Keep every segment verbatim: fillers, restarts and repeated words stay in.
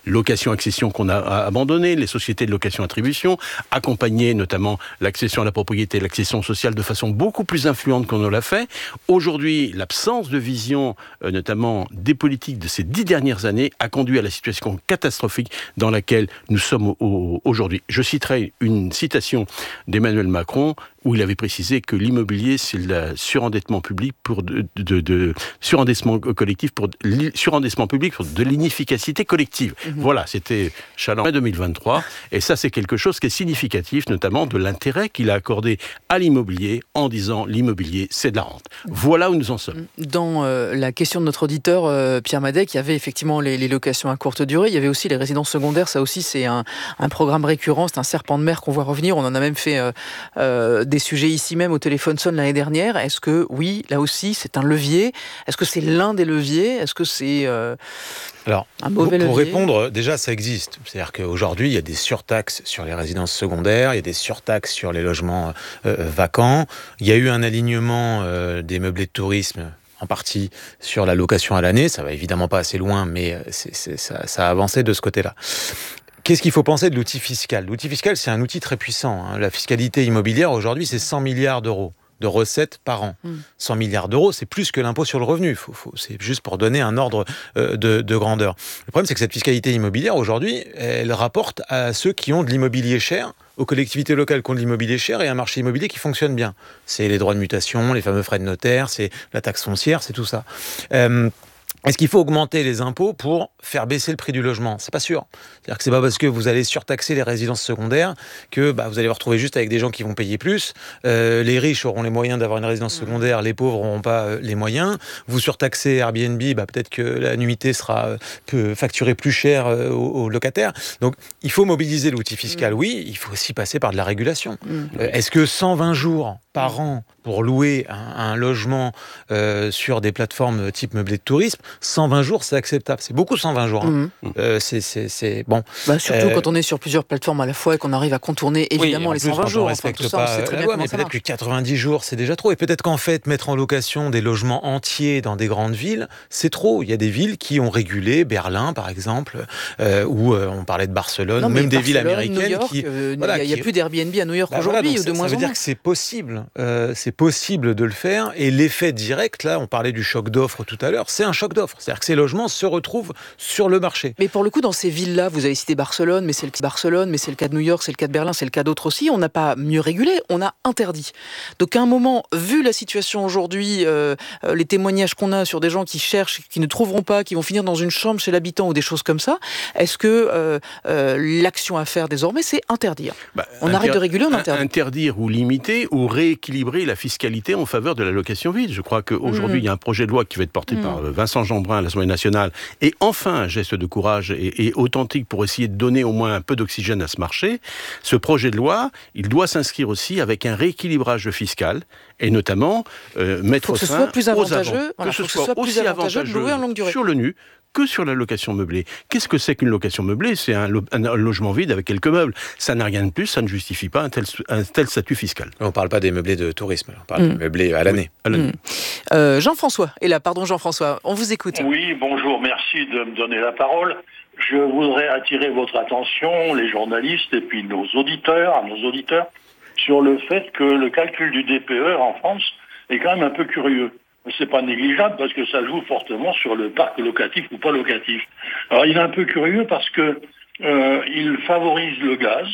location-accession qu'on a abandonné, les sociétés de location-attribution, accompagner notamment l'accession à la propriété, l'accession sociale de façon beaucoup plus influente qu'on ne l'a fait. Aujourd'hui, l'absence de vision, euh, notamment des politiques de ces dix dernières années, a conduit à la situation catastrophique dans laquelle nous sommes au, au, aujourd'hui. Je citerai une citation d'Emmanuel Macron où il avait précisé que l'immobilier, c'est le surendettement public pour de, de, de surendettement collectif pour surendettement public pour de l'inefficacité collective. Mmh. Voilà, c'était Chaland en deux mille vingt-trois, et ça c'est quelque chose qui est significatif, notamment de l'intérêt qu'il a accordé à l'immobilier en disant l'immobilier c'est de la rente. Voilà où nous en sommes. Dans euh, la question de notre auditeur euh, Pierre Madec, il y avait effectivement les, les locations à courte durée, il y avait aussi les résidences secondaires. Ça aussi c'est un, un programme récurrent, c'est un serpent de mer qu'on voit revenir. On en a même fait euh, euh, des sujets ici même au téléphone sonne l'année dernière. Est-ce que, oui, là aussi, c'est un levier? Est-ce que c'est l'un des leviers? Est-ce que c'est euh, Alors, un mauvais pour, pour levier? répondre, déjà, ça existe. C'est-à-dire qu'aujourd'hui, il y a des surtaxes sur les résidences secondaires, il y a des surtaxes sur les logements euh, vacants. Il y a eu un alignement euh, des meublés de tourisme en partie sur la location à l'année. Ça va évidemment pas assez loin, mais c'est, c'est, ça, ça a avancé de ce côté-là. Qu'est-ce qu'il faut penser de l'outil fiscal? L'outil fiscal, c'est un outil très puissant. Hein. La fiscalité immobilière, aujourd'hui, c'est cent milliards d'euros de recettes par an. Mmh. cent milliards d'euros, c'est plus que l'impôt sur le revenu. Faut, faut, c'est juste pour donner un ordre euh, de, de grandeur. Le problème, c'est que cette fiscalité immobilière, aujourd'hui, elle rapporte à ceux qui ont de l'immobilier cher, aux collectivités locales qui ont de l'immobilier cher et un marché immobilier qui fonctionne bien. C'est les droits de mutation, les fameux frais de notaire, c'est la taxe foncière, c'est tout ça. Euh, Est-ce qu'il faut augmenter les impôts pour faire baisser le prix du logement? C'est pas sûr. C'est-à-dire que c'est pas parce que vous allez surtaxer les résidences secondaires que bah, vous allez vous retrouver juste avec des gens qui vont payer plus. Euh, les riches auront les moyens d'avoir une résidence secondaire, les pauvres n'auront pas euh, les moyens. Vous surtaxez Airbnb, bah, peut-être que la nuitée sera euh, peut facturer plus cher euh, aux, aux locataires. Donc il faut mobiliser l'outil fiscal, mmh. oui. Il faut aussi passer par de la régulation. Mmh. Euh, est-ce que cent vingt jours par an pour louer un, un logement euh, sur des plateformes type meublé de tourisme, cent vingt jours, c'est acceptable. C'est beaucoup cent vingt jours. Hein. Mmh. Euh, c'est, c'est, c'est bon. Bah, surtout euh, quand on est sur plusieurs plateformes à la fois et qu'on arrive à contourner évidemment oui, les cent vingt jours. On respecte enfin, tout pas ça, on sait très la bien loi, comment mais ça peut-être marche. que quatre-vingt-dix jours, c'est déjà trop. Et peut-être qu'en fait, mettre en location des logements entiers dans des grandes villes, c'est trop. Il y a des villes qui ont régulé, Berlin par exemple, euh, ou euh, on parlait de Barcelone, non, ou même des Barcelone, villes américaines. New York, qui, il euh, voilà, n'y a, qui... a plus d'Airbnb à New York bah, aujourd'hui, voilà, ou de ça, moins ça veut en dire moins. que c'est possible. Euh, c'est possible de le faire. Et l'effet direct, là, on parlait du choc d'offres tout à l'heure, c'est un choc d'offres. C'est-à-dire que ces logements se retrouvent sur le marché. Mais pour le coup, dans ces villes-là, vous avez cité Barcelone, mais c'est le cas de Barcelone, mais c'est le cas de New York, c'est le cas de Berlin, c'est le cas d'autres aussi. On n'a pas mieux régulé, on a interdit. Donc à un moment, vu la situation aujourd'hui, euh, les témoignages qu'on a sur des gens qui cherchent, qui ne trouveront pas, qui vont finir dans une chambre chez l'habitant ou des choses comme ça, est-ce que euh, euh, l'action à faire désormais, c'est interdire? bah, On inter- arrête de réguler, on interdit. Interdire ou limiter ou rééquilibrer la fiscalité en faveur de la location vide. Je crois qu'aujourd'hui, mmh. il y a un projet de loi qui va être porté mmh. par Vincent Jeanbrun à l'Assemblée nationale, et enfin un geste de courage et, et authentique pour essayer de donner au moins un peu d'oxygène à ce marché. Ce projet de loi, il doit s'inscrire aussi avec un rééquilibrage fiscal, et notamment euh, mettre faut que ce fin soit plus avantageux, avant, voilà, que ce faut soit, que ce soit aussi plus avantageux, avantageux de louer en longue durée. Sur le nu que sur la location meublée. Qu'est-ce que c'est qu'une location meublée? C'est un, lo- un logement vide avec quelques meubles. Ça n'a rien de plus, ça ne justifie pas un tel, un tel statut fiscal. On ne parle pas des meublés de tourisme, on parle mmh. des meublés à l'année. Oui, à l'année. Mmh. Euh, Jean-François est là, pardon Jean-François, on vous écoute. Oui, bonjour, merci de me donner la parole. Je voudrais attirer votre attention, les journalistes et puis nos auditeurs, à nos auditeurs, sur le fait que le calcul du D P E en France est quand même un peu curieux. C'est pas négligeable parce que ça joue fortement sur le parc locatif ou pas locatif. Alors il est un peu curieux parce que euh, il favorise le gaz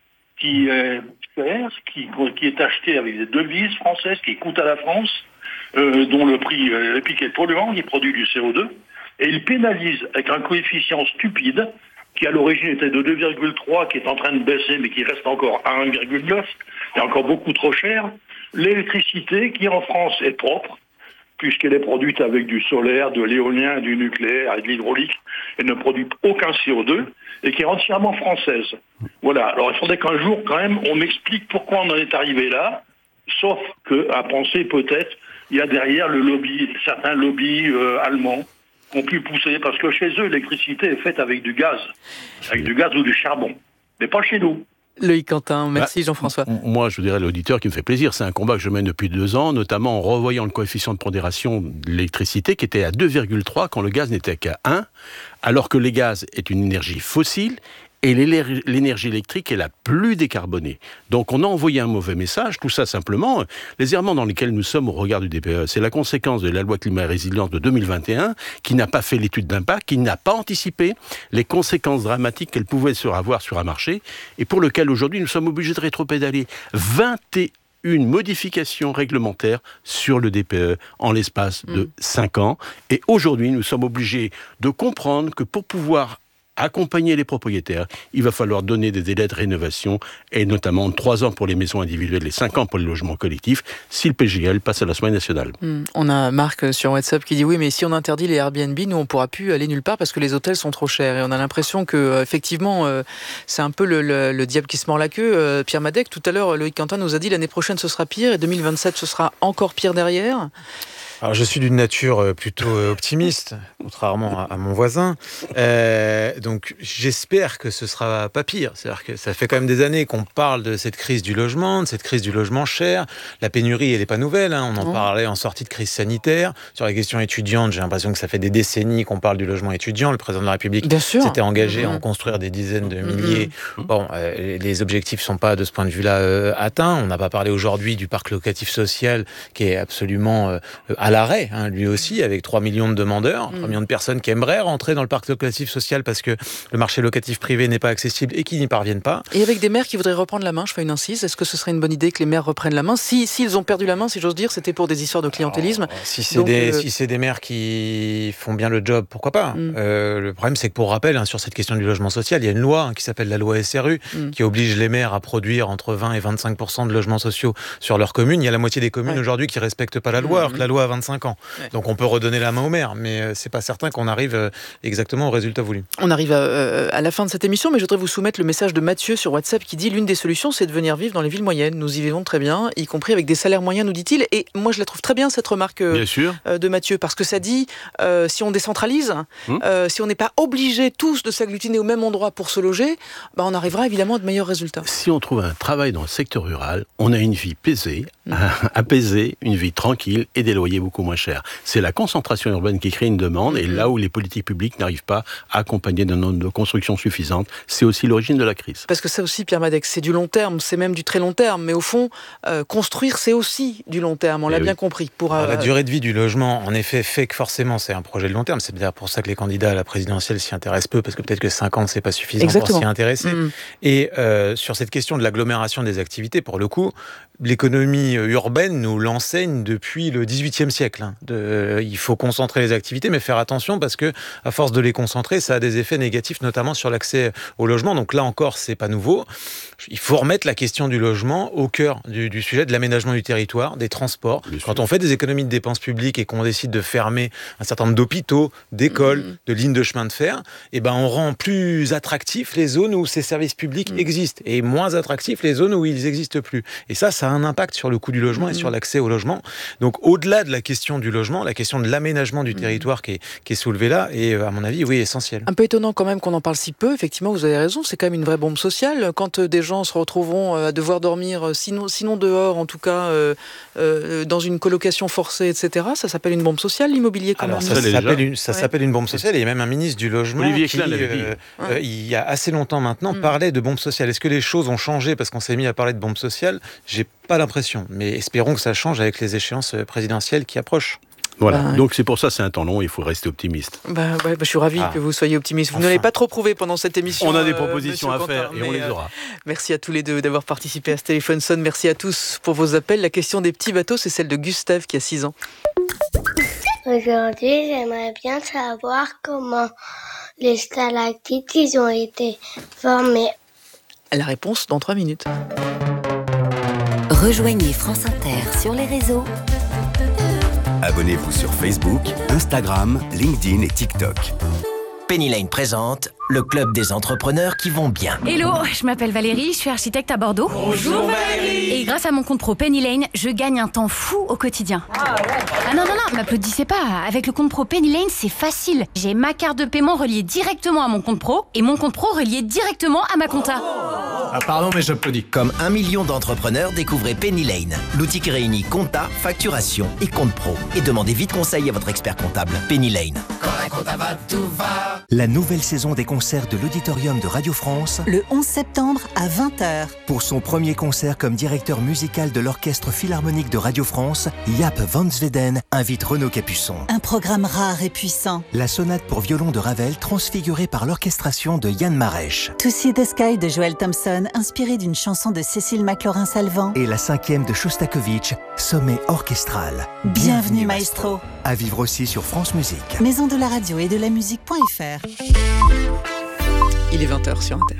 qui est cher, qui, qui est acheté avec des devises françaises, qui coûtent à la France, euh, dont le prix, euh, le pic est polluant, qui produit du C O deux, et il pénalise avec un coefficient stupide qui à l'origine était de deux virgule trois, qui est en train de baisser, mais qui reste encore à un virgule neuf, et encore beaucoup trop cher, l'électricité qui en France est propre, puisqu'elle est produite avec du solaire, de l'éolien, du nucléaire et de l'hydraulique, et ne produit aucun C O deux, et qui est entièrement française. Voilà, alors il faudrait qu'un jour, quand même, on m'explique pourquoi on en est arrivé là, sauf qu'à penser peut-être, il y a derrière le lobby, certains lobbies euh, allemands, qui ont pu pousser, parce que chez eux, l'électricité est faite avec du gaz, avec du gaz ou du charbon, mais pas chez nous. Loïc Quentin, merci bah, Jean-François. Moi, je dirais à l'auditeur qui me fait plaisir. C'est un combat que je mène depuis deux ans, notamment en revoyant le coefficient de pondération de l'électricité qui était à deux virgule trois quand le gaz n'était qu'à un, alors que le gaz est une énergie fossile et l'énergie électrique est la plus décarbonée. Donc on a envoyé un mauvais message, tout ça simplement. Les errements dans lesquels nous sommes au regard du D P E, c'est la conséquence de la loi climat et résilience de deux mille vingt et un, qui n'a pas fait l'étude d'impact, qui n'a pas anticipé les conséquences dramatiques qu'elle pouvait avoir sur un marché, et pour lequel aujourd'hui nous sommes obligés de rétropédaler vingt et une modification réglementaire sur le D P E en l'espace de mmh. cinq ans. Et aujourd'hui, nous sommes obligés de comprendre que pour pouvoir accompagner les propriétaires, il va falloir donner des délais de rénovation, et notamment trois ans pour les maisons individuelles et cinq ans pour les logements collectifs, si le P G L passe à l'Assemblée nationale. Mmh. On a Marc sur WhatsApp qui dit oui, mais si on interdit les Airbnb, nous on ne pourra plus aller nulle part parce que les hôtels sont trop chers. Et on a l'impression que euh, effectivement, euh, c'est un peu le, le, le diable qui se mord la queue. Euh, Pierre Madec, tout à l'heure, Loïc Quentin nous a dit l'année prochaine ce sera pire et deux mille vingt-sept ce sera encore pire derrière. Alors, je suis d'une nature plutôt optimiste, contrairement à, à mon voisin. Euh, donc, j'espère que ce sera pas pire. C'est-à-dire que ça fait quand même des années qu'on parle de cette crise du logement, de cette crise du logement cher. La pénurie, elle n'est pas nouvelle. Hein. On en parlait en sortie de crise sanitaire. Sur la question étudiante, j'ai l'impression que ça fait des décennies qu'on parle du logement étudiant. Le président de la République s'était engagé mmh. à en construire des dizaines de milliers. Mmh. Bon, euh, les objectifs ne sont pas, de ce point de vue-là, euh, atteints. On n'a pas parlé aujourd'hui du parc locatif social, qui est absolument euh, à l'arrêt, hein, lui aussi, avec trois millions de demandeurs, mmh. trois millions de personnes qui aimeraient rentrer dans le parc locatif social parce que le marché locatif privé n'est pas accessible et qui n'y parviennent pas. Et avec des maires qui voudraient reprendre la main, je fais une incise, est-ce que ce serait une bonne idée que les maires reprennent la main ? Si, s'ils ont perdu la main, si j'ose dire, c'était pour des histoires de clientélisme. Alors, si c'est Donc, des, euh... si c'est des maires qui font bien le job, pourquoi pas ? mmh. euh, Le problème, c'est que pour rappel, hein, sur cette question du logement social, il y a une loi hein, qui s'appelle la loi S R U, mmh. qui oblige les maires à produire entre vingt et vingt-cinq pour cent de logements sociaux sur leur commune. Il y a la moitié des communes ouais. aujourd'hui qui ne respectent pas la loi, mmh. alors que la loi a vingt-cinq ans. Ouais. Donc on peut redonner la main aux maires, mais c'est pas certain qu'on arrive exactement au résultat voulu. On arrive à, à la fin de cette émission, mais je voudrais vous soumettre le message de Mathieu sur WhatsApp qui dit « L'une des solutions, c'est de venir vivre dans les villes moyennes. Nous y vivons très bien, y compris avec des salaires moyens, nous dit-il. » Et moi, je la trouve très bien, cette remarque bien sûr. de Mathieu, parce que ça dit, euh, si on décentralise, hum. euh, si on n'est pas obligés tous de s'agglutiner au même endroit pour se loger, bah, on arrivera évidemment à de meilleurs résultats. Si on trouve un travail dans le secteur rural, on a une vie paisée, hum. apaisée, une vie tranquille et des loyers beaucoup moins chers. C'est la concentration urbaine qui crée une demande, mmh. et là où les politiques publiques n'arrivent pas à accompagner d'un nombre de constructions suffisantes, c'est aussi l'origine de la crise. Parce que ça aussi, Pierre Madec, c'est du long terme, c'est même du très long terme, mais au fond, euh, construire, c'est aussi du long terme, on et l'a oui. bien compris. Pour, euh... La durée de vie du logement, en effet, fait que forcément, c'est un projet de long terme. C'est d'ailleurs pour ça que les candidats à la présidentielle s'y intéressent peu, parce que peut-être que cinq ans, c'est pas suffisant Exactement. pour s'y intéresser. Mmh. Et euh, sur cette question de l'agglomération des activités, pour le coup, l'économie urbaine nous l'enseigne depuis le dix-huitième siècle. Hein. De, il faut concentrer les activités, mais faire attention parce que, à force de les concentrer, ça a des effets négatifs, notamment sur l'accès au logement. Donc là encore, c'est pas nouveau. Il faut remettre la question du logement au cœur du, du sujet de l'aménagement du territoire, des transports. Bien Quand sûr. on fait des économies de dépenses publiques et qu'on décide de fermer un certain nombre d'hôpitaux, d'écoles, mmh. de lignes de chemin de fer, eh ben on rend plus attractifs les zones où ces services publics mmh. existent et moins attractifs les zones où ils n'existent plus. Et ça, ça a un impact sur le coût du logement mmh. et sur l'accès au logement. Donc au-delà de la question du logement, la question de l'aménagement du mmh. territoire qui est, qui est soulevée là est, à mon avis, oui, essentielle. Un peu étonnant quand même qu'on en parle si peu. Effectivement, vous avez raison, c'est quand même une vraie bombe sociale. Quand des gens se retrouveront à devoir dormir, sinon, sinon dehors, en tout cas, euh, euh, dans une colocation forcée, et cetera, ça s'appelle une bombe sociale, l'immobilier quand Alors, même. Ça, ça s'appelle une, ça ouais. s'appelle une bombe sociale. Et il y a même un ministre du Logement Olivier qui, Klein, euh, euh, il y a assez longtemps maintenant, mmh. parlait de bombe sociale. Est-ce que les choses ont changé parce qu'on s'est mis à parler de bombe sociale ? J'ai pas l'impression. Mais espérons que ça change avec les échéances présidentielles qui approchent. Voilà, bah, donc c'est pour ça c'est un temps long, il faut rester optimiste. Bah, ouais, bah, je suis ravi ah. que vous soyez optimiste. Vous enfin. ne l'avez pas trop prouvé pendant cette émission. On a des propositions euh, à faire et on les aura. Euh, merci à tous les deux d'avoir participé à ce téléphone sonne. Merci à tous pour vos appels. La question des petits bateaux, c'est celle de Gustave qui a six ans. Aujourd'hui, j'aimerais bien savoir comment les stalactites ils ont été formés. La réponse dans trois minutes. Rejoignez France Inter sur les réseaux. Abonnez-vous sur Facebook, Instagram, LinkedIn et TikTok. Penny Lane présente le club des entrepreneurs qui vont bien. Hello, je m'appelle Valérie, je suis architecte à Bordeaux. Bonjour Valérie. Et grâce à mon compte pro Penny Lane, je gagne un temps fou au quotidien. Ah, ouais. ah non, non, non, m'applaudissez pas. Avec le compte pro Penny Lane, c'est facile. J'ai ma carte de paiement reliée directement à mon compte pro et mon compte pro relié directement à ma compta. Oh. Ah, pardon, mais j'applaudis. Comme un million d'entrepreneurs, découvrez Penny Lane, l'outil qui réunit compta, facturation et compte pro. Et demandez vite conseil à votre expert comptable. Penny Lane. Quand la compta va, tout va. La nouvelle saison des concerts de l'Auditorium de Radio France. Le onze septembre à vingt heures. Pour son premier concert comme directeur musical de l'Orchestre Philharmonique de Radio France, Jaap van Zweden invite Renaud Capuçon. Un programme rare et puissant. La sonate pour violon de Ravel transfigurée par l'orchestration de Yann Marèche. To See the Sky de Joel Thompson, inspiré d'une chanson de Cécile McLaurin-Salvant. Et la cinquième de Shostakovich, Sommet orchestral. Bienvenue, Bienvenue maestro. maestro. À vivre aussi sur France Musique. Maison de la radio et de la musique.fr. Il est vingt heures sur Inter.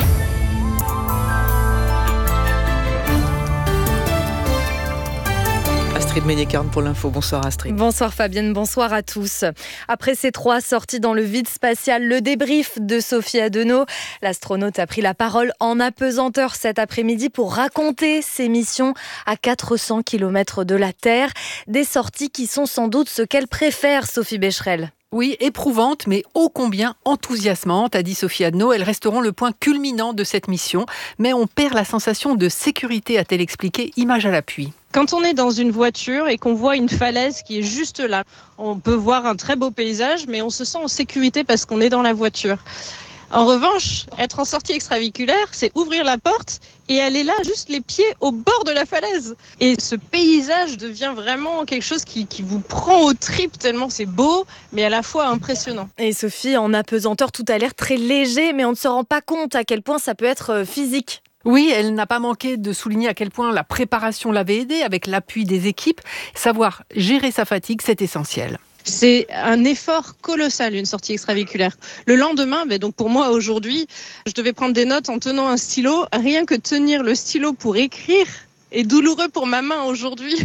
Astrid Ménicarne pour l'info. Bonsoir Astrid. Bonsoir Fabienne, bonsoir à tous. Après ces trois sorties dans le vide spatial, le débrief de Sophie Adenau, l'astronaute a pris la parole en apesanteur cet après-midi pour raconter ses missions à quatre cents kilomètres de la Terre. Des sorties qui sont sans doute ce qu'elle préfère, Sophie Becherel. Oui, éprouvantes, mais ô combien enthousiasmantes, a dit Sophie Adenau. Elles resteront le point culminant de cette mission. Mais on perd la sensation de sécurité, a-t-elle expliqué, image à l'appui. Quand on est dans une voiture et qu'on voit une falaise qui est juste là, on peut voir un très beau paysage, mais on se sent en sécurité parce qu'on est dans la voiture. En revanche, être en sortie extravéhiculaire, c'est ouvrir la porte et aller là, juste les pieds au bord de la falaise. Et ce paysage devient vraiment quelque chose qui, qui vous prend aux tripes tellement c'est beau, mais à la fois impressionnant. Et Sophie, en apesanteur, tout a l'air très léger, mais on ne se rend pas compte à quel point ça peut être physique. Oui, elle n'a pas manqué de souligner à quel point la préparation l'avait aidée avec l'appui des équipes. Savoir gérer sa fatigue, c'est essentiel. C'est un effort colossal, une sortie extravéhiculaire. Le lendemain, ben donc pour moi aujourd'hui, je devais prendre des notes en tenant un stylo. Rien que tenir le stylo pour écrire est douloureux pour ma main aujourd'hui.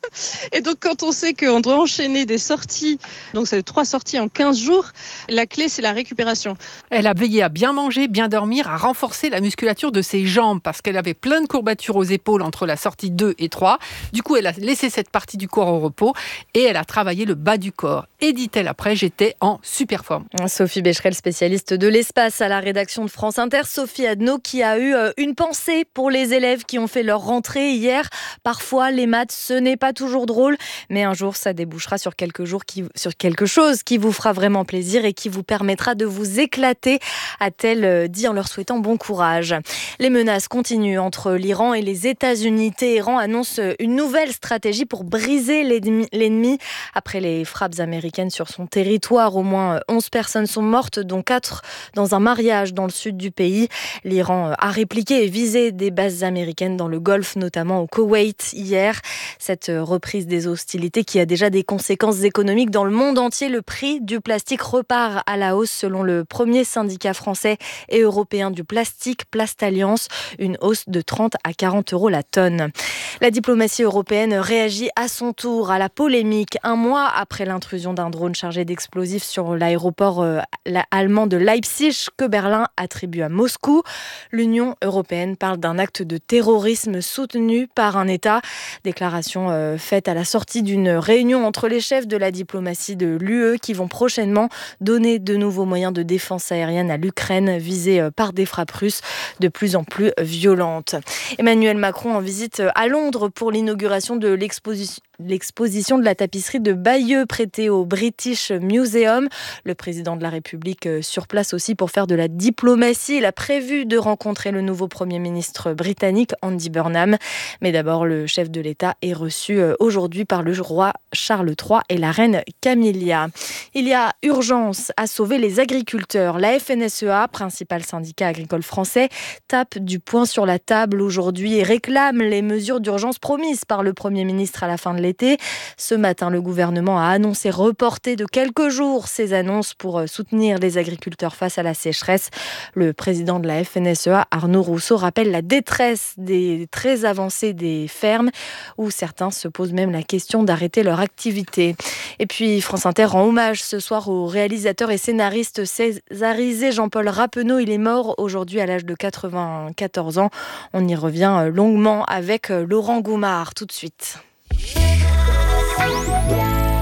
Et donc quand on sait qu'on doit enchaîner des sorties, donc c'est trois sorties en quinze jours, la clé c'est la récupération. Elle a veillé à bien manger, bien dormir, à renforcer la musculature de ses jambes parce qu'elle avait plein de courbatures aux épaules entre la sortie deux et trois. Du coup, elle a laissé cette partie du corps au repos et elle a travaillé le bas du corps. Et dit-elle après, j'étais en super forme. Sophie Becherel, spécialiste de l'espace à la rédaction de France Inter. Sophie Adenau qui a eu une pensée pour les élèves qui ont fait leur rentrée hier. Parfois, les maths, ce n'est pas toujours drôle, mais un jour, ça débouchera sur quelque, jours qui, sur quelque chose qui vous fera vraiment plaisir et qui vous permettra de vous éclater, a-t-elle dit en leur souhaitant bon courage. Les menaces continuent entre l'Iran et les États-Unis. Téhéran annonce une nouvelle stratégie pour briser l'ennemi. Après les frappes américaines sur son territoire, au moins onze personnes sont mortes, dont quatre dans un mariage dans le sud du pays. L'Iran a répliqué et visé des bases américaines dans le Golfe, notamment au Koweït hier. Cette reprise des hostilités qui a déjà des conséquences économiques dans le monde entier. Le prix du plastique repart à la hausse selon le premier syndicat français et européen du plastique, Plastalliance, une hausse de trente à quarante euros la tonne. La diplomatie européenne réagit à son tour à la polémique un mois après l'intrusion d'un drone chargé d'explosifs sur l'aéroport euh, allemand de Leipzig que Berlin attribue à Moscou. L'Union européenne parle d'un acte de terrorisme soutenu par un État. Déclaration euh, faite à la sortie d'une réunion entre les chefs de la diplomatie de l'U E qui vont prochainement donner de nouveaux moyens de défense aérienne à l'Ukraine visée euh, par des frappes russes de plus en plus violentes. Emmanuel Macron en visite à Londres pour l'inauguration de l'exposition L'exposition de la tapisserie de Bayeux prêtée au British Museum. Le président de la République sur place aussi pour faire de la diplomatie. Il a prévu de rencontrer le nouveau Premier ministre britannique Andy Burnham. Mais d'abord, le chef de l'État est reçu aujourd'hui par le roi Charles trois et la reine Camilla. Il y a urgence à sauver les agriculteurs. La F N S E A, principal syndicat agricole français, tape du poing sur la table aujourd'hui et réclame les mesures d'urgence promises par le Premier ministre à la fin de l'été. Ce matin, le gouvernement a annoncé reporter de quelques jours ces annonces pour soutenir les agriculteurs face à la sécheresse. Le président de la F N S E A, Arnaud Rousseau, rappelle la détresse des très avancées des fermes où certains se posent même la question d'arrêter leur activité. Et puis France Inter rend hommage ce soir au réalisateur et scénariste césarisé Jean-Paul Rappeneau. Il est mort aujourd'hui à l'âge de quatre-vingt-quatorze ans. On y revient longuement avec Laurent Goumard tout de suite.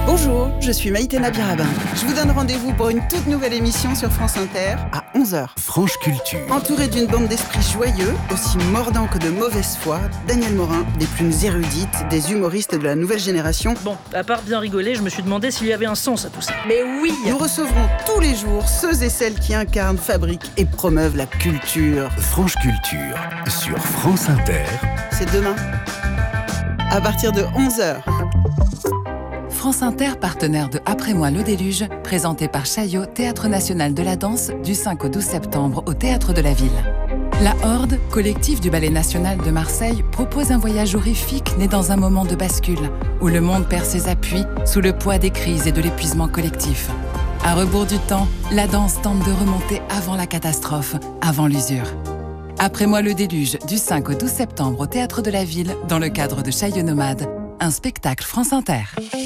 Bonjour, je suis Maïté Nabirabin. Je vous donne rendez-vous pour une toute nouvelle émission sur France Inter à onze heures. Franche Culture. Entouré d'une bande d'esprits joyeux, aussi mordants que de mauvaise foi, Daniel Morin, des plumes érudites, des humoristes de la nouvelle génération. Bon, à part bien rigoler, je me suis demandé s'il y avait un sens à tout ça. Mais oui, nous recevrons tous les jours ceux et celles qui incarnent, fabriquent et promeuvent la culture. Franche Culture sur France Inter. C'est demain, à partir de onze heures. France Inter, partenaire de Après moi le déluge, présenté par Chaillot, Théâtre National de la Danse, du cinq au douze septembre au Théâtre de la Ville. La Horde, collectif du Ballet National de Marseille, propose un voyage horrifique né dans un moment de bascule, où le monde perd ses appuis sous le poids des crises et de l'épuisement collectif. À rebours du temps, la danse tente de remonter avant la catastrophe, avant l'usure. Après moi le déluge, du cinq au douze septembre au Théâtre de la Ville, dans le cadre de Chaillot Nomade, un spectacle France Inter.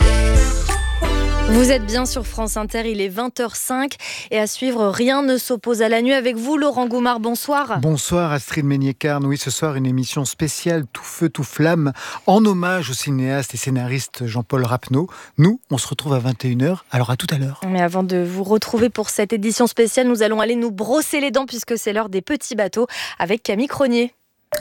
Vous êtes bien sur France Inter, il est vingt heures cinq et à suivre, rien ne s'oppose à la nuit avec vous, Laurent Goumard, bonsoir. Bonsoir Astrid Meignet-Carne, oui ce soir une émission spéciale tout feu tout flamme en hommage au cinéaste et scénariste Jean-Paul Rapneau. Nous, on se retrouve à vingt et une heures, alors à tout à l'heure. Mais avant de vous retrouver pour cette édition spéciale, nous allons aller nous brosser les dents puisque c'est l'heure des petits bateaux avec Camille Cronier.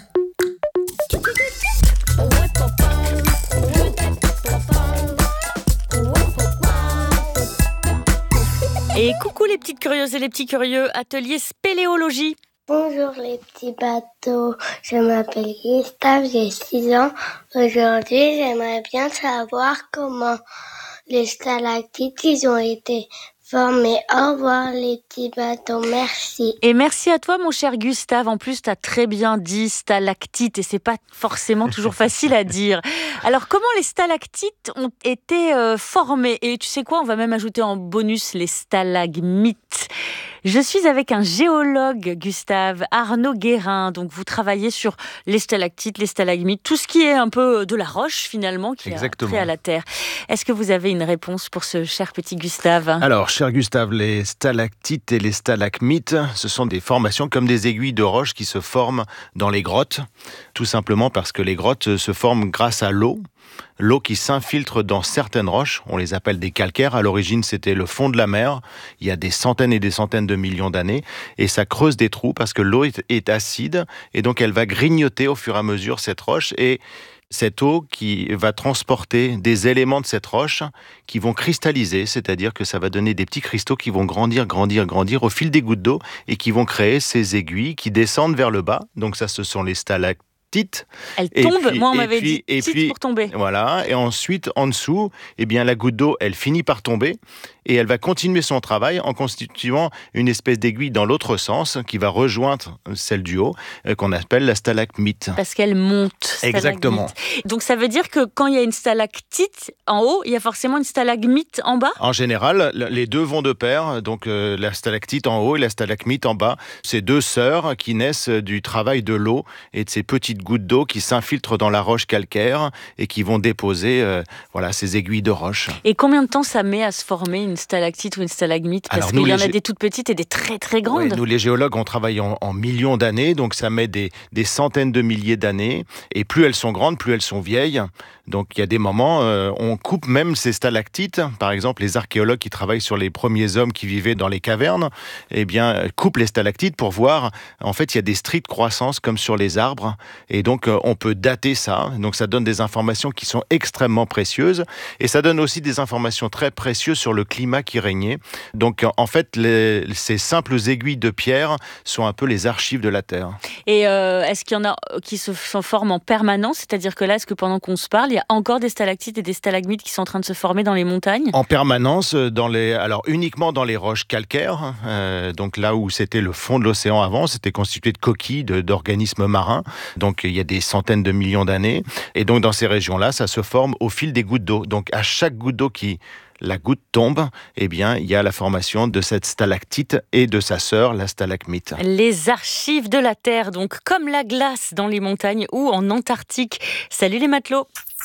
Et coucou les petites curieuses et les petits curieux, atelier spéléologie. Bonjour les petits bateaux, je m'appelle Gustave, j'ai six ans. Aujourd'hui, j'aimerais bien savoir comment les stalactites ils ont été formés. Au revoir les petits bateaux, merci. Et merci à toi mon cher Gustave, en plus tu as très bien dit stalactite et c'est pas forcément toujours facile à dire. Alors comment les stalactites ont été euh, formés? Et tu sais quoi, on va même ajouter en bonus les stalagmites. Je suis avec un géologue, Gustave, Arnaud Guérin. Donc vous travaillez sur les stalactites, les stalagmites, tout ce qui est un peu de la roche finalement, qui Exactement. a trait à la terre. Est-ce que vous avez une réponse pour ce cher petit Gustave? Alors, cher Gustave, les stalactites et les stalagmites, ce sont des formations comme des aiguilles de roche qui se forment dans les grottes, tout simplement parce que les grottes se forment grâce à l'eau. L'eau qui s'infiltre dans certaines roches, on les appelle des calcaires. À l'origine, c'était le fond de la mer, il y a des centaines et des centaines de millions d'années, et ça creuse des trous parce que l'eau est, est acide, et donc elle va grignoter au fur et à mesure cette roche, et cette eau qui va transporter des éléments de cette roche qui vont cristalliser, c'est-à-dire que ça va donner des petits cristaux qui vont grandir, grandir, grandir au fil des gouttes d'eau, et qui vont créer ces aiguilles qui descendent vers le bas. Donc ça, ce sont les stalactites. Elle tombe, puis, moi on m'avait puis, dit et petite puis, pour tomber. Voilà, et ensuite en dessous, eh bien la goutte d'eau, elle finit par tomber et elle va continuer son travail en constituant une espèce d'aiguille dans l'autre sens qui va rejoindre celle du haut, euh, qu'on appelle la stalagmite. Parce qu'elle monte. Exactement. Donc ça veut dire que quand il y a une stalactite en haut, il y a forcément une stalagmite en bas? En général, les deux vont de pair, donc euh, la stalactite en haut et la stalagmite en bas. C'est deux sœurs qui naissent du travail de l'eau et de ces petites gouttes d'eau qui s'infiltrent dans la roche calcaire et qui vont déposer euh, voilà, ces aiguilles de roche. Et combien de temps ça met à se former une stalactite ou une stalagmite? Parce Alors, qu'il y en a gé... des toutes petites et des très très grandes. Ouais, nous les géologues, on travaille en, en millions d'années, donc ça met des, des centaines de milliers d'années. Et plus elles sont grandes, plus elles sont vieilles. Donc il y a des moments, euh, on coupe même ces stalactites. Par exemple, les archéologues qui travaillent sur les premiers hommes qui vivaient dans les cavernes, eh bien, coupent les stalactites pour voir, en fait, il y a des stries de croissance comme sur les arbres. Et donc, euh, on peut dater ça. Donc ça donne des informations qui sont extrêmement précieuses. Et ça donne aussi des informations très précieuses sur le climat qui régnait. Donc en fait, les, ces simples aiguilles de pierre sont un peu les archives de la Terre. Et euh, est-ce qu'il y en a qui se forment en permanence? C'est-à-dire que là, est-ce que pendant qu'on se parle, il y a encore des stalactites et des stalagmites qui sont en train de se former dans les montagnes? En permanence, dans les, alors uniquement dans les roches calcaires. Euh, donc là où c'était le fond de l'océan avant, c'était constitué de coquilles, de, d'organismes marins. Donc il y a des centaines de millions d'années. Et donc dans ces régions-là, ça se forme au fil des gouttes d'eau. Donc à chaque goutte d'eau qui la goutte tombe, eh bien, il y a la formation de cette stalactite et de sa sœur, la stalagmite. Les archives de la Terre, donc comme la glace dans les montagnes ou en Antarctique. Salut les matelots.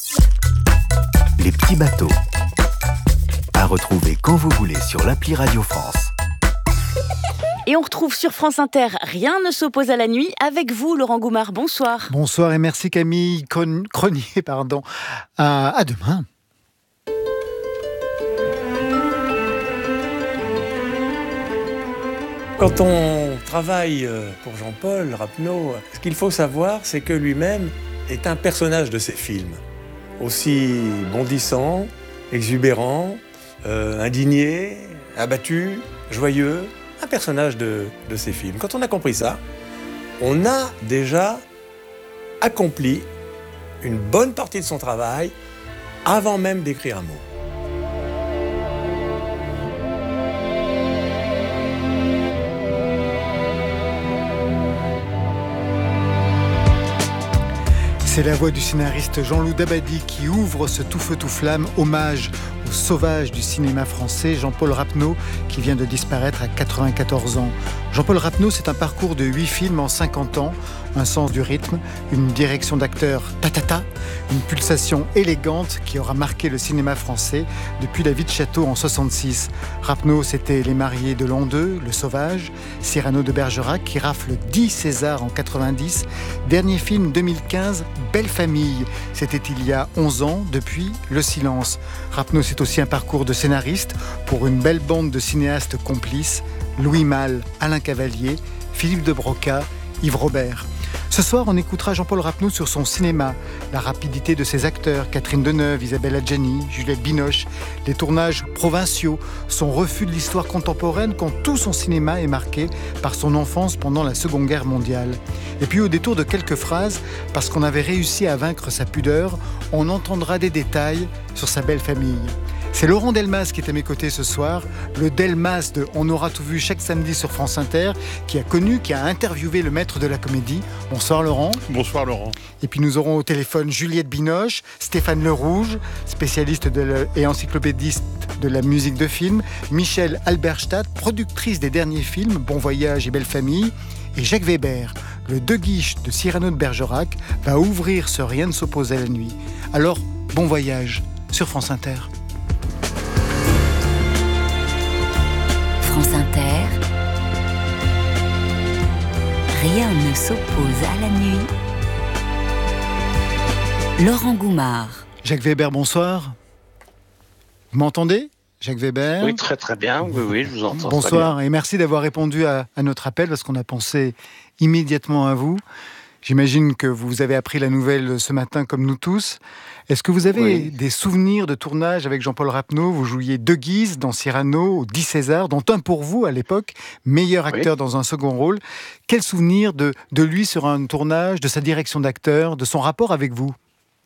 Les petits bateaux. À retrouver quand vous voulez sur l'appli Radio France. Et on retrouve sur France Inter Rien ne s'oppose à la nuit avec vous, Laurent Goumard. Bonsoir. Bonsoir et merci Camille Cronier. Pardon. À, à demain. Quand on travaille pour Jean-Paul Rapneau, ce qu'il faut savoir, c'est que lui-même est un personnage de ses films. Aussi bondissant, exubérant, euh, indigné, abattu, joyeux, un personnage de, de ses films. Quand on a compris ça, on a déjà accompli une bonne partie de son travail avant même d'écrire un mot. C'est la voix du scénariste Jean-Loup Dabadi qui ouvre ce Tout feu tout flamme, hommage au sauvage du cinéma français, Jean-Paul Rapneau, qui vient de disparaître à quatre-vingt-quatorze ans. Jean-Paul Rapneau, c'est un parcours de huit films en cinquante ans, un sens du rythme, une direction d'acteur ta-ta-ta, une pulsation élégante qui aura marqué le cinéma français depuis La Vie de Château en soixante-six. Rapneau, c'était Les Mariés de l'an deux, Le Sauvage, Cyrano de Bergerac qui rafle dix Césars en quatre-vingt-dix, dernier film deux mille quinze, Belle Famille, c'était il y a onze ans, depuis Le Silence. Rapneau, c'est aussi un parcours de scénariste pour une belle bande de cinéastes complices, Louis Malle, Alain Cavalier, Philippe de Broca, Yves Robert. Ce soir, on écoutera Jean-Paul Rapneau sur son cinéma, la rapidité de ses acteurs, Catherine Deneuve, Isabelle Adjani, Juliette Binoche, les tournages provinciaux, son refus de l'histoire contemporaine quand tout son cinéma est marqué par son enfance pendant la Seconde Guerre mondiale. Et puis au détour de quelques phrases, parce qu'on avait réussi à vaincre sa pudeur, on entendra des détails sur sa belle famille. C'est Laurent Delmas qui est à mes côtés ce soir, le Delmas de On aura tout vu chaque samedi sur France Inter, qui a connu, qui a interviewé le maître de la comédie. Bonsoir Laurent. Bonsoir Laurent. Et puis nous aurons au téléphone Juliette Binoche, Stéphane Le Rouge, spécialiste de le, et encyclopédiste de la musique de film, Michel Alberstadt, productrice des derniers films Bon Voyage et Belle Famille, et Jacques Weber, le De Guiche de Cyrano de Bergerac, va ouvrir ce Rien ne s'oppose à la nuit. Alors, bon voyage sur France Inter. France Inter, Rien ne s'oppose à la nuit. Laurent Goumard. Jacques Weber, bonsoir. Vous m'entendez, Jacques Weber? Oui, très très bien. Oui, oui, je vous entends. Bonsoir et merci d'avoir répondu à, à notre appel parce qu'on a pensé immédiatement à vous. J'imagine que vous avez appris la nouvelle ce matin comme nous tous. Est-ce que vous avez oui. des souvenirs de tournage avec Jean-Paul Rapneau? Vous jouiez De Guise dans Cyrano, aux dix Césars, dont un pour vous à l'époque, meilleur acteur oui. dans un second rôle. Quel souvenir de, de lui sur un tournage, de sa direction d'acteur, de son rapport avec vous?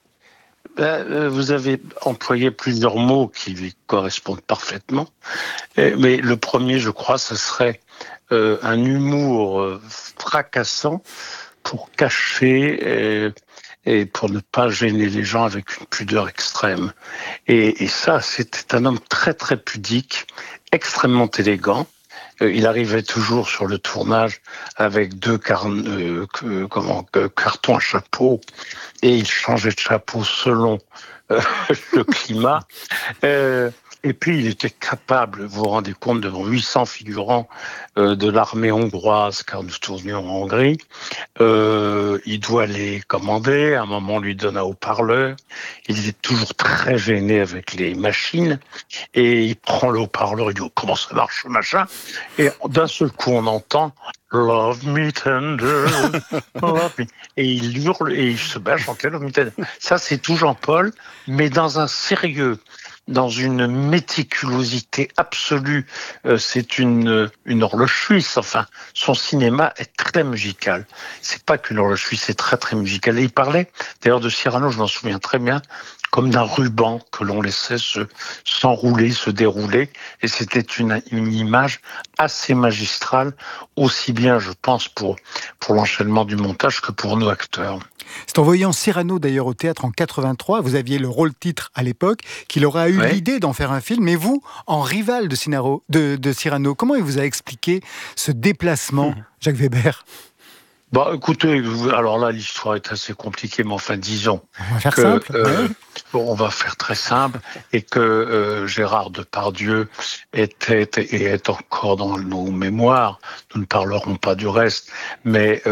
Ben, vous avez employé plusieurs mots qui lui correspondent parfaitement. Mais le premier, je crois, ce serait euh, un humour euh, fracassant pour cacher et, et pour ne pas gêner les gens avec une pudeur extrême. Et, et ça, c'était un homme très très pudique, extrêmement élégant. Euh, il arrivait toujours sur le tournage avec deux car, euh, que, comment, que, cartons à chapeau et il changeait de chapeau selon euh, le climat. Euh, Et puis, il était capable, vous vous rendez compte, devant huit cents figurants euh, de l'armée hongroise, car nous tournions en Hongrie, euh, il doit les commander, à un moment on lui donne un haut-parleur, il est toujours très gêné avec les machines, et il prend le haut-parleur, il dit oh, « comment ça marche, machin ?» Et d'un seul coup, on entend « Love me tender, love me » et il hurle, et il se bat à chanter « Love me tender ». Ça, c'est tout Jean-Paul, mais dans un sérieux, dans une méticulosité absolue. Euh, c'est une, une horloge suisse. Enfin, son cinéma est très musical. C'est pas qu'une horloge suisse, c'est très très musical. Et il parlait, d'ailleurs de Cyrano, je m'en souviens très bien, comme d'un ruban que l'on laissait se, s'enrouler, se dérouler. Et c'était une, une image assez magistrale, aussi bien, je pense, pour, pour l'enchaînement du montage que pour nous acteurs. C'est en voyant Cyrano d'ailleurs au théâtre en quatre-vingt-trois, vous aviez le rôle-titre à l'époque, qu'il aura eu ouais. l'idée d'en faire un film, mais vous, en rival de, Cyrano, de, de Cyrano, comment il vous a expliqué ce déplacement, mmh. Jacques Weber? Bah, écoutez, alors là, l'histoire est assez compliquée, mais enfin, disons on va faire que, simple. Euh, ouais. bon, on va faire très simple, et que euh, Gérard Depardieu était et est encore dans nos mémoires. Nous ne parlerons pas du reste, mais euh,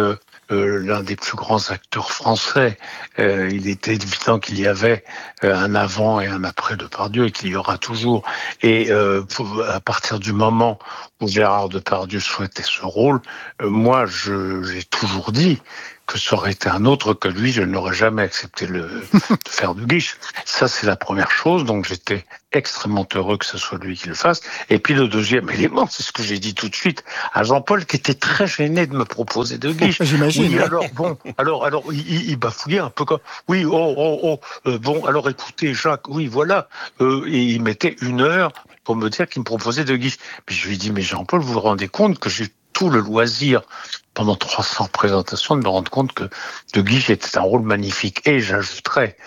euh, l'un des plus grands acteurs français. Euh, il était évident qu'il y avait euh, un avant et un après Depardieu et qu'il y aura toujours. Et euh, pour, à partir du moment où Gérard Depardieu souhaitait ce rôle, euh, moi, je, j'ai toujours dit que ça aurait été un autre que lui, je n'aurais jamais accepté le, de faire de Guiche. Ça, c'est la première chose. Donc, j'étais extrêmement heureux que ce soit lui qui le fasse. Et puis, le deuxième élément, c'est ce que j'ai dit tout de suite à Jean-Paul, qui était très gêné de me proposer de Guiche. J'imagine. Oui, alors, bon, alors, alors, il, il bafouillait un peu comme, oui, oh, oh, oh, euh, bon, alors écoutez, Jacques, oui, voilà. Euh, et il mettait une heure pour me dire qu'il me proposait de Guiche. Puis je lui ai dit, mais Jean-Paul, vous vous rendez compte que j'ai tout le loisir pendant trois cents présentations de me rendre compte que De Guiche était un rôle magnifique. Et j'ajouterais,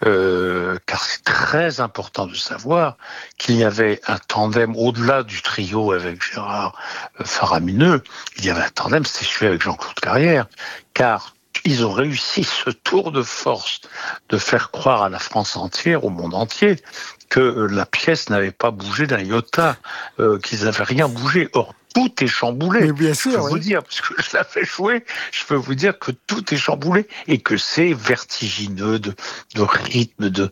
euh, car c'est très important de savoir qu'il y avait un tandem au-delà du trio avec Gérard euh, Faramineux, il y avait un tandem, c'était celui avec Jean-Claude Carrière, car ils ont réussi ce tour de force de faire croire à la France entière, au monde entier, que euh, la pièce n'avait pas bougé d'un iota, euh, qu'ils n'avaient rien bougé. Or, tout est chamboulé. Mais bien sûr, je peux oui. vous dire, parce que je l'avais joué, je peux vous dire que tout est chamboulé et que c'est vertigineux de, de rythme, de,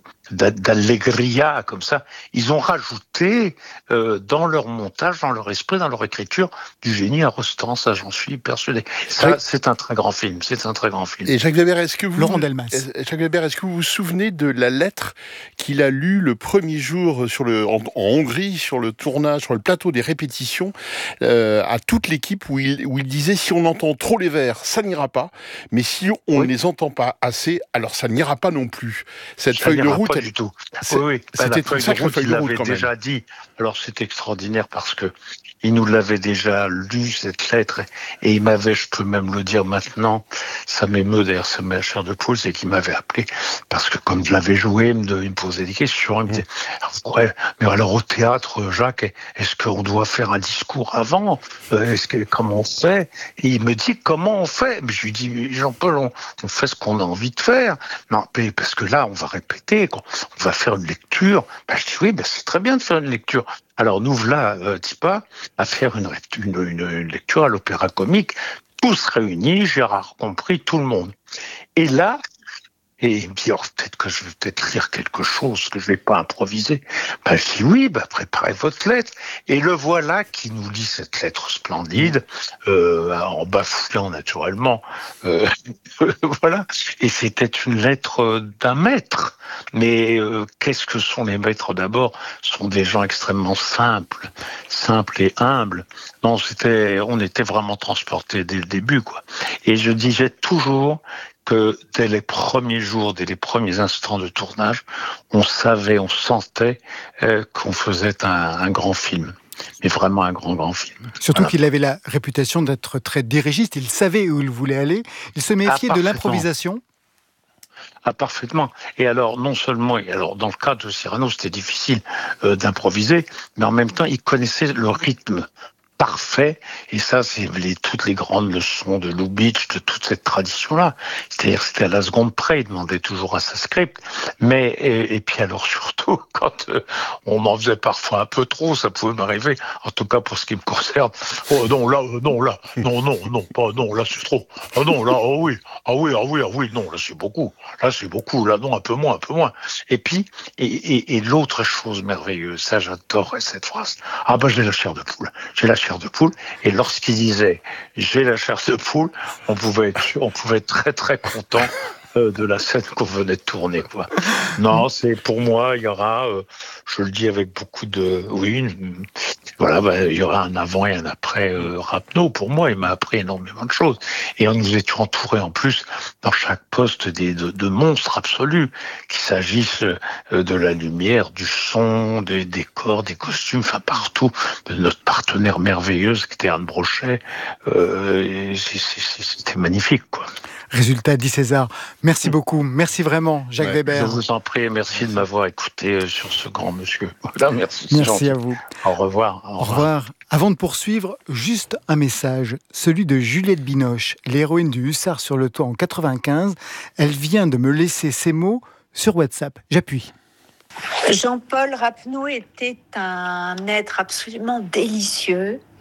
d'allegria, comme ça. Ils ont rajouté euh, dans leur montage, dans leur esprit, dans leur écriture, du génie à Rostand, ça j'en suis persuadé. Ça, oui. c'est un très grand film, c'est un très grand film. Et Jacques Weber, est-ce que vous, Laurent Delmas. Jacques Weber, est-ce que vous vous souvenez de la lettre qu'il a lue le premier jour sur le, en, en Hongrie, sur le tournage, sur le plateau des répétitions, euh, à toute l'équipe, où il, où il disait, si on entend trop les vers, ça n'ira pas, mais si on ne oui. les entend pas assez, alors ça n'ira pas non plus. Cette ça feuille de route, pas du tout. Oui, oui. C'était une sacrée feuille de route quand même. Déjà dit. Alors c'est extraordinaire parce que il nous l'avait déjà lu, cette lettre, et il m'avait, je peux même le dire maintenant, ça m'émeut d'ailleurs, ça met la chair de poule, c'est qu'il m'avait appelé parce que comme je l'avais joué, il me, il me posait des questions, il me disait, ouais, mais alors au théâtre, Jacques, est-ce qu'on doit faire un discours avant? Est-ce que, comment on fait? Et il me dit, comment on fait? Mais je lui dis, Jean-Paul, on, on fait ce qu'on a envie de faire. Non, parce que là, on va répéter, on va faire une lecture. Ben, je dis, oui, ben, c'est très bien de faire une lecture. Alors, nous voilà, euh, Tipa, à faire une, une, une, une lecture à l'Opéra Comique, tous réunis, Gérard compris, tout le monde. Et là, et il me dit, oh, peut-être que je vais peut-être lire quelque chose que je vais pas improviser. Ben, je dis, oui, ben, préparez votre lettre. Et le voilà qui nous lit cette lettre splendide, euh, en bafouillant naturellement. Euh, voilà. Et c'était une lettre d'un maître. Mais euh, qu'est-ce que sont les maîtres d'abord? Ce sont des gens extrêmement simples, simples et humbles. Non, c'était, on était vraiment transportés dès le début, quoi. Et je disais toujours que dès les premiers jours, dès les premiers instants de tournage, on savait, on sentait euh, qu'on faisait un, un grand film. Mais vraiment un grand, grand film. Surtout voilà. qu'il avait la réputation d'être très dirigiste. Il savait où il voulait aller. Il se méfiait ah, de l'improvisation. Ah, parfaitement. Et alors, non seulement, alors dans le cas de Cyrano, c'était difficile euh, d'improviser, mais en même temps, il connaissait le rythme parfait, et ça, c'est les, toutes les grandes leçons de Lubitsch, de toute cette tradition-là. C'est-à-dire, c'était à la seconde près, il demandait toujours à sa script, mais, et, et puis alors surtout, quand euh, on en faisait parfois un peu trop, ça pouvait m'arriver, en tout cas pour ce qui me concerne, oh non, là, euh, non, là, non, non, non, pas, non, là, c'est trop, ah non, là, oh oui, ah oui, ah oui, ah oui, non, là, c'est beaucoup, là, c'est beaucoup, là, non, un peu moins, un peu moins. Et puis, et, et, et l'autre chose merveilleuse, ça, j'adorais cette phrase, ah ben, j'ai la chair de poule, j'ai la chair de poule, et lorsqu'il disait j'ai la chair de poule, on pouvait être, on pouvait être très très content euh, de la scène qu'on venait de tourner, quoi. Non, c'est pour moi, il y aura, euh, je le dis avec beaucoup de, oui, une, voilà, bah, il y aura un avant et un après euh, Rapneau. Pour moi, il m'a appris énormément de choses. Et nous étions entourés en plus dans chaque poste des, de, de monstres absolus, qu'il s'agisse euh, de la lumière, du son, des décors, des costumes, enfin partout, de notre partenaire merveilleuse qui était Anne Brochet. Euh, c'est, c'est, c'était magnifique, quoi. Résultat, dit César. Merci beaucoup. Merci vraiment, Jacques ouais, Weber. Je vous en prie. Merci de m'avoir écouté sur ce grand monsieur. Voilà, merci. Merci à vous. Au revoir. Au revoir. Au revoir. Avant de poursuivre, juste un message. Celui de Juliette Binoche, l'héroïne du Hussard sur le toit en quatre-vingt-quinze. Elle vient de me laisser ces mots sur WhatsApp. J'appuie. Jean-Paul Rapneau était un être absolument délicieux.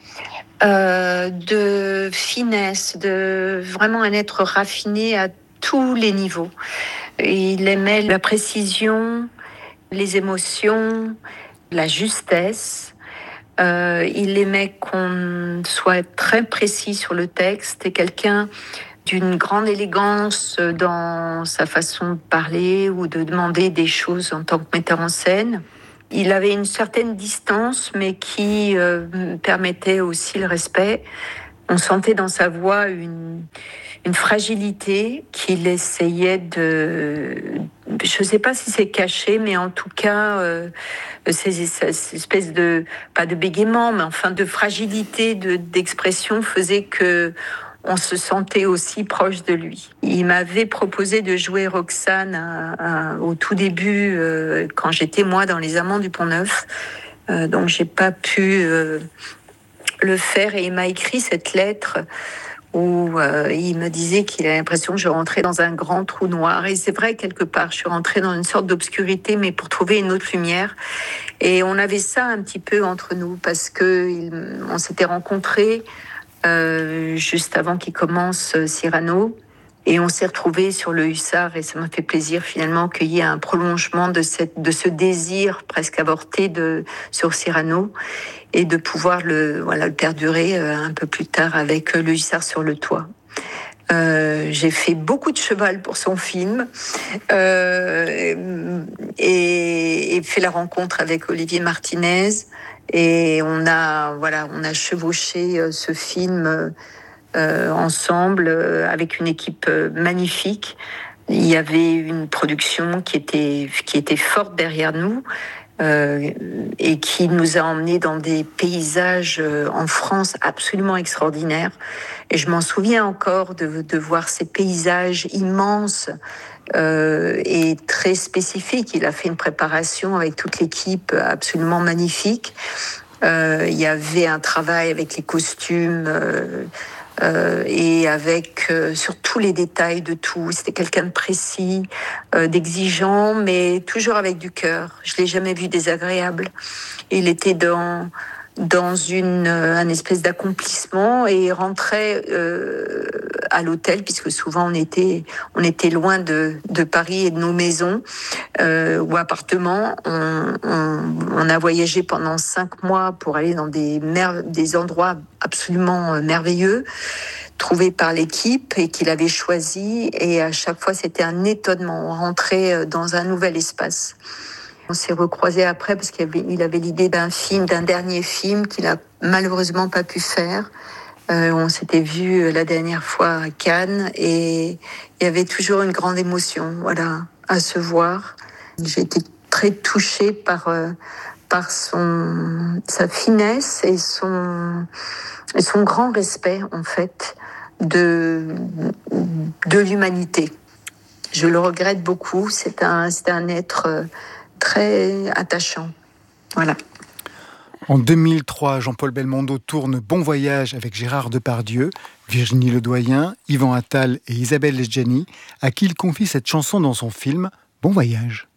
euh, de finesse, de vraiment un être raffiné à tous les niveaux. Il aimait la précision, les émotions, la justesse. Euh, il aimait qu'on soit très précis sur le texte et quelqu'un d'une grande élégance dans sa façon de parler ou de demander des choses en tant que metteur en scène. Il avait une certaine distance, mais qui euh, permettait aussi le respect. On sentait dans sa voix une, une fragilité qu'il essayait de... Je ne sais pas si c'est caché, mais en tout cas, euh, ces, ces espèces de... pas de bégaiement, mais enfin de fragilité de, d'expression faisait que on se sentait aussi proche de lui. Il m'avait proposé de jouer Roxane à, à, au tout début, euh, quand j'étais moi dans Les Amants du Pont-Neuf. Euh, donc j'ai pas pu euh, le faire et il m'a écrit cette lettre où euh, il me disait qu'il a l'impression que je rentrais dans un grand trou noir. Et c'est vrai, quelque part, je suis rentrée dans une sorte d'obscurité, mais pour trouver une autre lumière. Et on avait ça un petit peu entre nous parce que il, on s'était rencontrés Euh, juste avant qu'il commence euh, Cyrano, et on s'est retrouvés sur le Hussard et ça m'a fait plaisir finalement qu'il y ait un prolongement de, cette, de ce désir presque avorté de, sur Cyrano et de pouvoir le, voilà, le perdurer euh, un peu plus tard avec euh, le Hussard sur le toit. Euh, j'ai fait beaucoup de cheval pour son film euh, et, et fait la rencontre avec Olivier Martinez. Et on a, voilà, on a chevauché euh, ce film euh, ensemble euh, avec une équipe euh, magnifique. Il y avait une production qui était, qui était forte derrière nous euh, et qui nous a emmenés dans des paysages euh, en France absolument extraordinaires. Et je m'en souviens encore de, de voir ces paysages immenses euh, et très spécifiques. Il a fait une préparation avec toute l'équipe absolument magnifique. Euh, il y avait un travail avec les costumes euh, euh, et avec euh, sur tous les détails de tout. C'était quelqu'un de précis, euh, d'exigeant, mais toujours avec du cœur. Je l'ai jamais vu désagréable. Il était dans dans une un espèce d'accomplissement et il rentrait euh, à l'hôtel puisque souvent on était on était loin de de Paris et de nos maisons euh, ou appartements. On, on, on a voyagé pendant cinq mois pour aller dans des mer- des endroits absolument merveilleux trouvés par l'équipe et qu'il avait choisi, et à chaque fois c'était un étonnement. On rentrait dans un nouvel espace. On s'est recroisés après parce qu'il avait, il avait l'idée d'un film, d'un dernier film qu'il a malheureusement pas pu faire. Euh, on s'était vu la dernière fois à Cannes et il y avait toujours une grande émotion, voilà, à se voir. J'ai été très touchée par euh, par son sa finesse et son et son grand respect en fait de de l'humanité. Je le regrette beaucoup. C'est un c'est un être euh, très attachant. Voilà. En deux mille trois, Jean-Paul Belmondo tourne Bon Voyage avec Gérard Depardieu, Virginie Ledoyen, Yvan Attal et Isabelle Adjani, à qui il confie cette chanson dans son film Bon Voyage.